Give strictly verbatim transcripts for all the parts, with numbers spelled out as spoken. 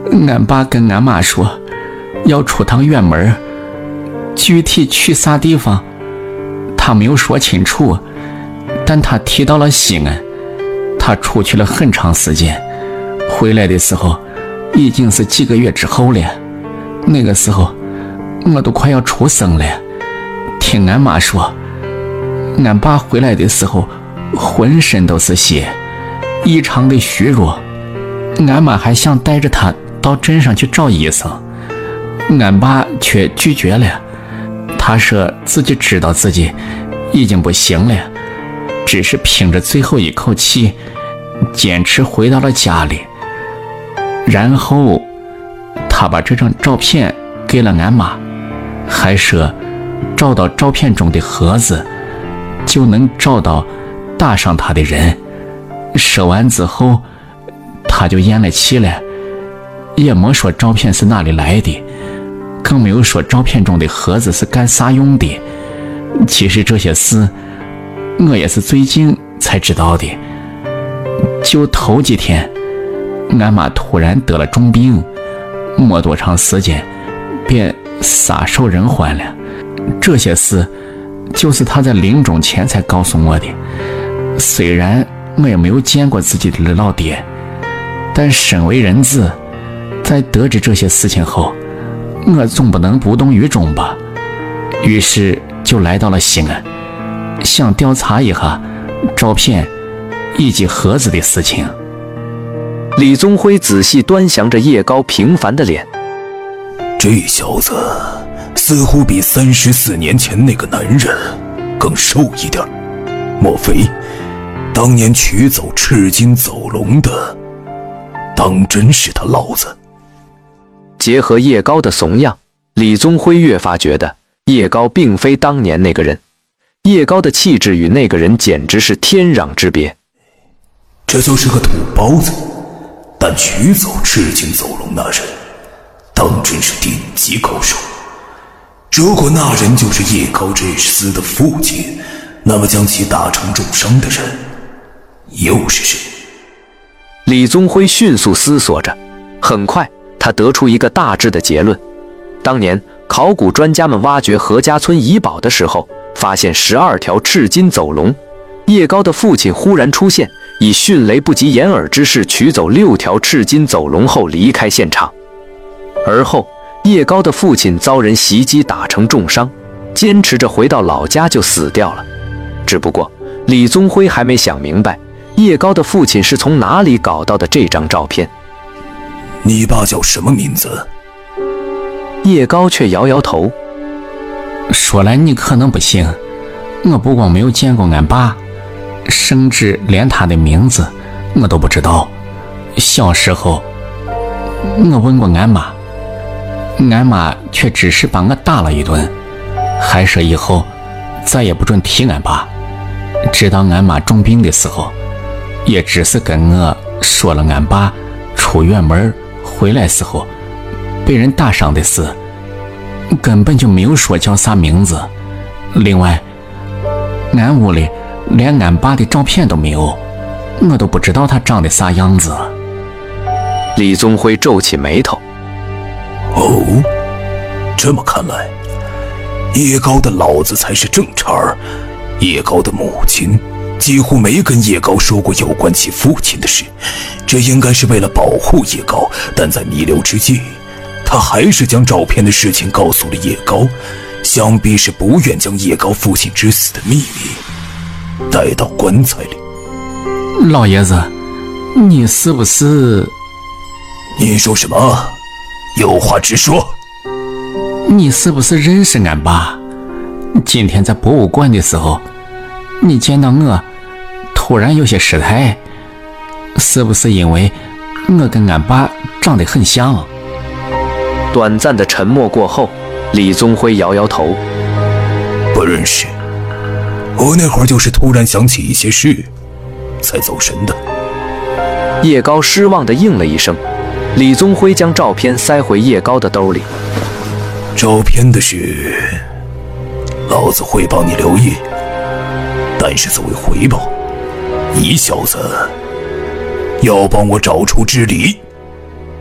俺爸跟俺妈说要出趟远门，具体去啥地方他没有说清楚，但他提到了西安。他出去了很长时间，回来的时候已经是几个月之后了。那个时候我都快要出生了。听俺妈说，俺爸回来的时候浑身都是血，异常的虚弱。俺妈还想带着他到镇上去找医生，俺爸却拒绝了。他说自己知道自己已经不行了，只是拼着最后一口气坚持回到了家里。然后他把这张照片给了俺妈，还说找到照片中的盒子就能找到打伤他的人。说完之后他就咽了气了，也没说照片是哪里来的，更没有说照片中的盒子是干啥用的。其实这些事我也是最近才知道的。就头几天俺妈突然得了重病，没多长时间便撒手人寰了。这些事就是她在临终前才告诉我的。虽然我也没有见过自己的老爹，但身为人子，在得知这些事情后，我总不能无动于衷吧。于是就来到了西安，想调查一下照片以及盒子的事情。 李宗辉仔细端详着叶高平凡的脸， 这小子似乎比三十四年前那个男人更瘦一点，莫非当年取走赤金走龙的当真是他老子？ 结合叶高的怂样，李宗辉越发觉得叶高并非当年那个人。叶高的气质与那个人简直是天壤之别。 这就是个土包子，但取走赤金走龙那人当真是顶级高手。如果那人就是叶高这厮的父亲，那么将其打成重伤的人又是谁？ 李宗辉迅速思索着，很快他得出一个大致的结论。当年考古专家们挖掘何家村遗宝的时候，发现十二条赤金走龙。叶高的父亲忽然出现，以迅雷不及掩耳之势取走六条赤金走龙后离开现场。而后叶高的父亲遭人袭击打成重伤，坚持着回到老家就死掉了。只不过李宗辉还没想明白叶高的父亲是从哪里搞到的这张照片。 你爸叫什么名字？ 叶高却摇摇头。 说来你可能不信，我不光没有见过俺爸，甚至连他的名字我都不知道。小时候我问过俺妈，俺妈却只是把我打了一顿，还说以后再也不准提俺爸。直到俺妈重病的时候，也只是跟我说了俺爸出远门回来时候被人打伤的事，根本就没有说叫啥名字。另外俺屋里连俺爸的照片都没有，我都不知道他长得啥样子。 李宗辉皱起眉头。 哦，这么看来叶高的老子才是正茬儿。叶高的母亲几乎没跟叶高说过有关其父亲的事，这应该是为了保护叶高，但在弥留之际他还是将照片的事情告诉了叶高，想必是不愿将叶高父亲之死的秘密带到棺材里。 老爷子，你是不是…… 你说什么？有话直说。 你是不是认识俺爸？今天在博物馆的时候，你见到我突然有些失态，是不是因为我跟俺爸长得很像？ 短暂的沉默过后，李宗辉摇摇头。 不认识，我那会儿就是突然想起一些事才走神的。 叶高失望地应了一声。李宗辉将照片塞回叶高的兜里。 照片的事老子会帮你留意，但是作为回报，你小子要帮我找出知理。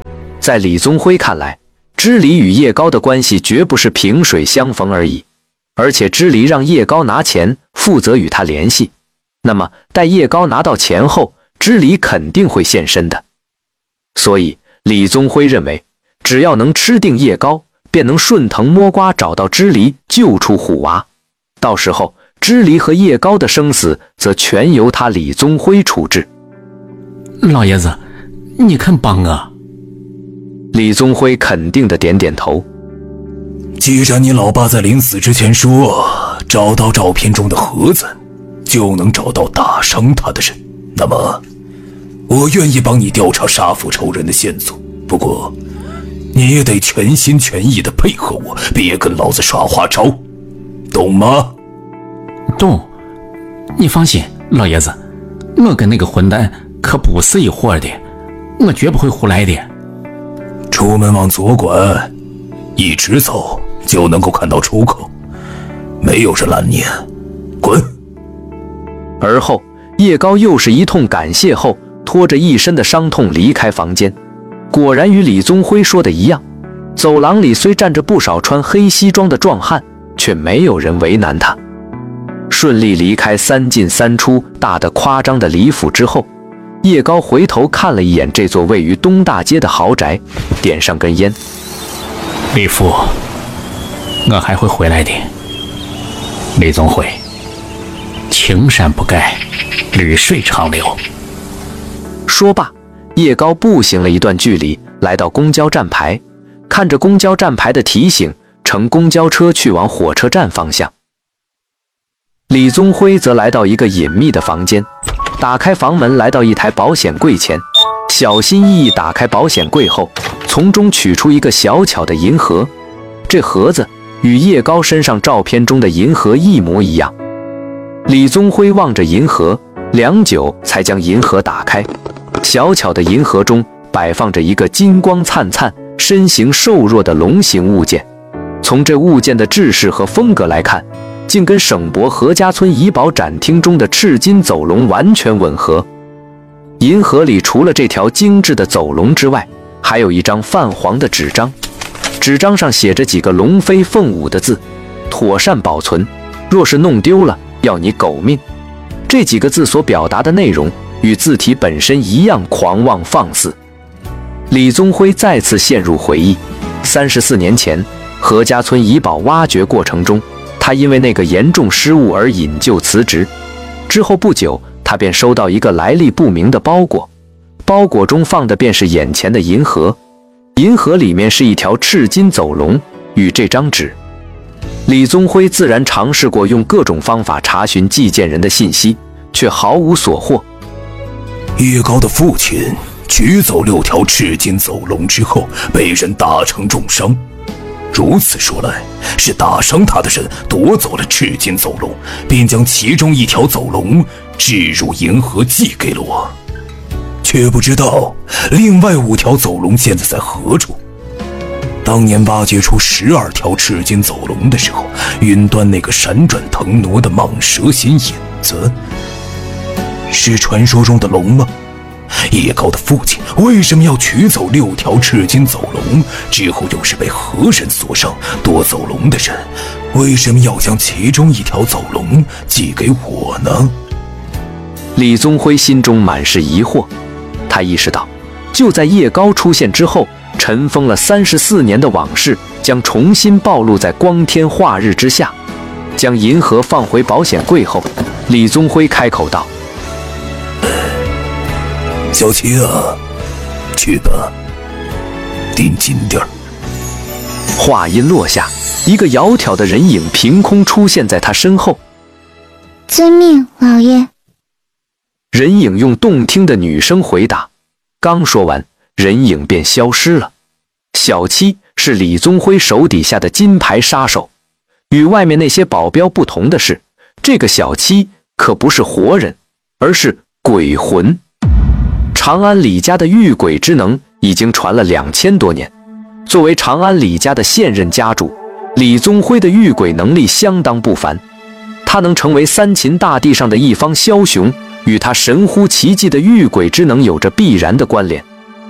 在李宗辉看来，知礼与叶高的关系绝不是萍水相逢而已，而且知礼让叶高拿钱，负责与他联系。那么待叶高拿到钱后，知礼肯定会现身的。所以李宗辉认为，只要能吃定叶高，便能顺藤摸瓜找到知礼，救出虎娃。到时候知礼和叶高的生死则全由他李宗辉处置。 老爷子，你肯帮我？ 李宗辉肯定的点点头。 既然你老爸在临死之前说找到照片中的盒子就能找到打伤他的人，那么我愿意帮你调查杀父仇人的线索，不过你也得全心全意的配合我，别跟老子耍花招，懂吗？ 懂。你放心，老爷子，我跟那个混蛋可不是一伙的，我绝不会胡来的。 出门往左拐，一直走就能够看到出口，没有人拦你，滚。 而后叶高又是一通感谢后，拖着一身的伤痛离开房间。果然与李宗辉说的一样，走廊里虽站着不少穿黑西装的壮汉，却没有人为难他。顺利离开三进三出大得夸张的李府之后，叶高回头看了一眼这座位于东大街的豪宅，点上根烟。 李父，我还会回来的。李宗辉，青山不改，绿水长流。 说罢，叶高步行了一段距离，来到公交站牌，看着公交站牌的提醒，乘公交车去往火车站方向。李宗辉则来到一个隐秘的房间，打开房门，来到一台保险柜前，小心翼翼打开保险柜后，从中取出一个小巧的银盒。这盒子与叶高身上照片中的银盒一模一样。李宗辉望着银盒，良久才将银盒打开。小巧的银盒中摆放着一个金光灿灿、身形瘦弱的龙形物件。从这物件的制式和风格来看，竟跟省博何家村怡宝展厅中的赤金走龙完全吻合。银盒里除了这条精致的走龙之外，还有一张泛黄的纸张，纸张上写着几个龙飞凤舞的字：妥善保存，若是弄丢了，要你狗命。这几个字所表达的内容与字体本身一样狂妄放肆。李宗辉再次陷入回忆，三十四年前何家村怡宝挖掘过程中，他因为那个严重失误而引咎辞职。之后不久，他便收到一个来历不明的包裹，包裹中放的便是眼前的银盒，银盒里面是一条赤金走龙与这张纸。李宗辉自然尝试过用各种方法查询寄件人的信息，却毫无所获。 叶高的父亲取走六条赤金走龙之后，被人打成重伤。如此说来，是打伤他的人夺走了赤金走龙，并将其中一条走龙置入银盒寄给了我，却不知道另外五条走龙现在在何处。当年挖掘出十二条赤金走龙的时候，云端那个闪转腾挪的蟒蛇形影子，是传说中的龙吗？叶高的父亲为什么要取走六条赤金走龙？之后又是被何人所伤？夺走龙的人为什么要将其中一条走龙寄给我呢？ 李宗辉心中满是疑惑，他意识到，就在叶高出现之后，尘封了三十四年的往事将重新暴露在光天化日之下。将银盒放回保险柜后，李宗辉开口道： 小七啊，去吧，盯紧点儿。 话音落下，一个窈窕的人影凭空出现在他身后。 遵命，老爷。 人影用动听的女声回答，刚说完，人影便消失了。小七是李宗辉手底下的金牌杀手，与外面那些保镖不同的是，这个小七可不是活人，而是鬼魂。长安李家的御鬼之能已经传了两千多年，作为长安李家的现任家主，李宗辉的御鬼能力相当不凡，他能成为三秦大地上的一方枭雄，与他神乎其技的御鬼之能有着必然的关联。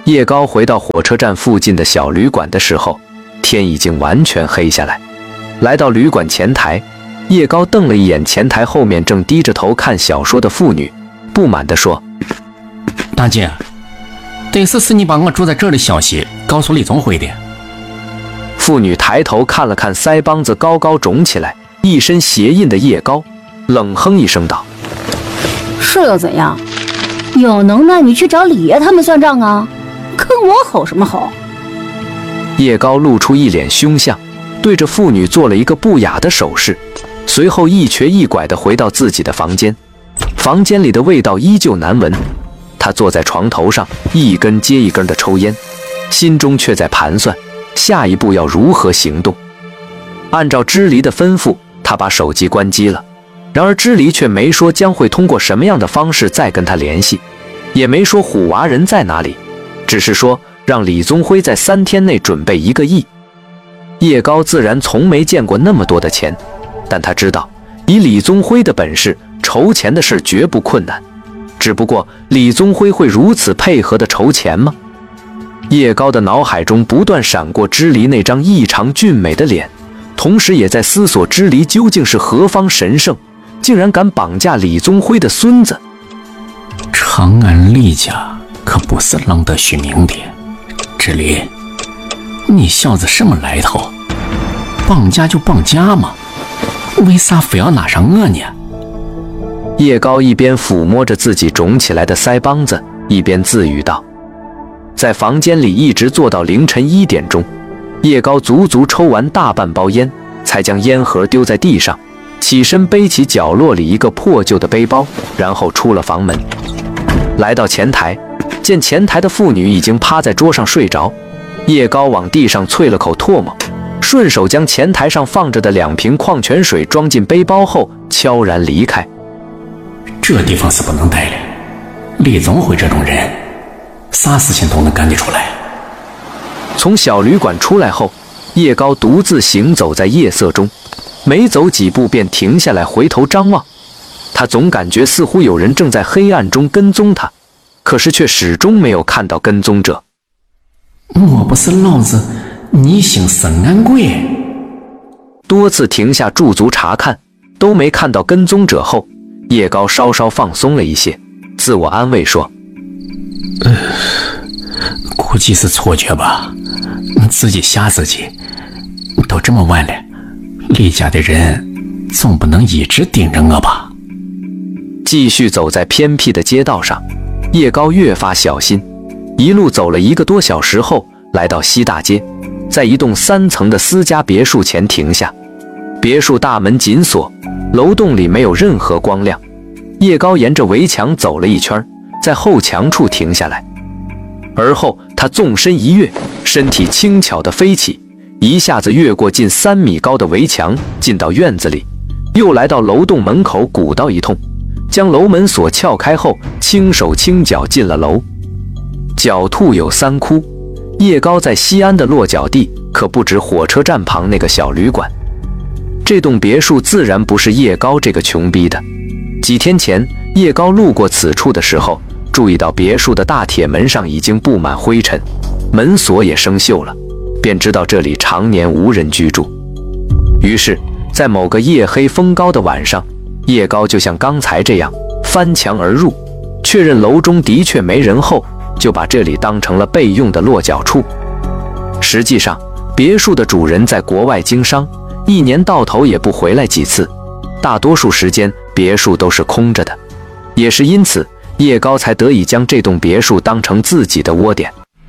叶高回到火车站附近的小旅馆的时候，天已经完全黑下来。来到旅馆前台，叶高瞪了一眼前台后面正低着头看小说的妇女，不满地说： 大姐，得是是你把我住在这儿的消息告诉李宗辉的。 妇女抬头看了看腮帮子高高肿起来一身鞋印的叶高，冷哼一声道： 是又怎样？有能耐你去找李爷他们算账啊，跟我吼什么吼？ 叶高露出一脸凶相，对着妇女做了一个不雅的手势，随后一瘸一拐地回到自己的房间。房间里的味道依旧难闻，他坐在床头上一根接一根地抽烟，心中却在盘算下一步要如何行动。按照支离的吩咐，他把手机关机了，然而支离却没说将会通过什么样的方式再跟他联系，也没说虎娃人在哪里，只是说让李宗辉在三天内准备一个亿。叶高自然从没见过那么多的钱，但他知道以李宗辉的本事，筹钱的事绝不困难，只不过李宗辉会如此配合的筹钱吗？叶高的脑海中不断闪过支离那张异常俊美的脸，同时也在思索支离究竟是何方神圣，竟然敢绑架李宗辉的孙子。 长安厉家可不是浪得虚名的，支离，你小子什么来头？绑架就绑架嘛，为啥非要拿上我呢？ 叶高一边抚摸着自己肿起来的腮帮子，一边自语道。在房间里一直坐到凌晨一点钟，叶高足足抽完大半包烟，才将烟盒丢在地上，起身背起角落里一个破旧的背包，然后出了房门。来到前台，见前台的妇女已经趴在桌上睡着，叶高往地上啐了口唾沫，顺手将前台上放着的两瓶矿泉水装进背包后悄然离开。 这地方是不能待的，李宗辉这种人啥事情都能干得出来。 从小旅馆出来后，叶高独自行走在夜色中，没走几步便停下来回头张望。他总感觉似乎有人正在黑暗中跟踪他，可是却始终没有看到跟踪者。 莫不是老子逆行深安贵？ 多次停下驻足查看，都没看到跟踪者后，叶高稍稍放松了一些，自我安慰说： 呃，估计是错觉吧，自己吓自己。都这么晚了，李家的人总不能一直盯着我吧？ 继续走在偏僻的街道上，叶高越发小心，一路走了一个多小时后，来到西大街，在一栋三层的私家别墅前停下。别墅大门紧锁，楼栋里没有任何光亮。叶高沿着围墙走了一圈，在后墙处停下来，而后他纵身一跃，身体轻巧地飞起，一下子越过近三米高的围墙，进到院子里，又来到楼栋门口鼓捣一通，将楼门锁撬开后，轻手轻脚进了楼。狡兔有三窟，叶高在西安的落脚地可不止火车站旁那个小旅馆。这栋别墅自然不是叶高这个穷逼的。几天前，叶高路过此处的时候，注意到别墅的大铁门上已经布满灰尘，门锁也生锈了，便知道这里常年无人居住。于是，在某个夜黑风高的晚上，叶高就像刚才这样翻墙而入，确认楼中的确没人后，就把这里当成了备用的落脚处。实际上，别墅的主人在国外经商，一年到头也不回来几次，大多数时间别墅都是空着的。也是因此，叶高才得以将这栋别墅当成自己的窝点。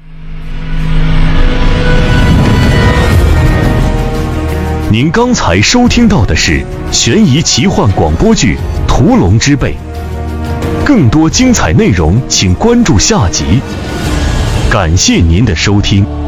您刚才收听到的是悬疑奇幻广播剧《屠龙之辈》，更多精彩内容请关注下集。感谢您的收听。